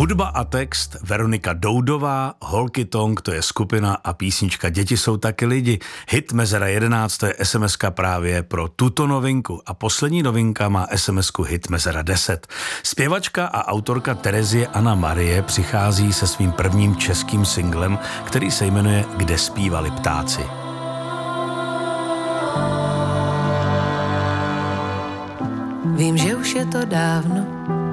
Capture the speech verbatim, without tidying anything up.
Hudba a text Veronika Doudová, Holky Tonk, to je skupina a písnička Děti jsou taky lidi. Hit Mezera jedenáct, to je es em eska právě pro tuto novinku a poslední novinka má es em esku Hit Mezera deset. Zpěvačka a autorka Terezie Anna Marie přichází se svým prvním českým singlem, který se jmenuje Kde zpívali ptáci. Vím, že už je to dávno,